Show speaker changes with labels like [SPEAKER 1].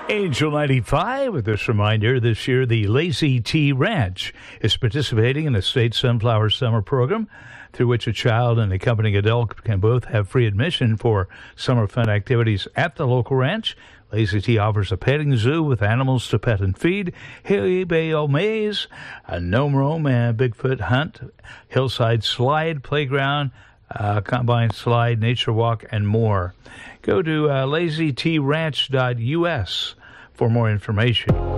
[SPEAKER 1] Angel 95 with this reminder. This year, the Lazy T Ranch is participating in a state sunflower summer program through which a child and accompanying adult can both have free admission for summer fun activities at the local ranch. Lazy T offers a petting zoo with animals to pet and feed, hay bale maze, a gnome roam and Bigfoot hunt, hillside slide, playground, combined slide, nature walk, and more. Go to lazytranch.us for more information.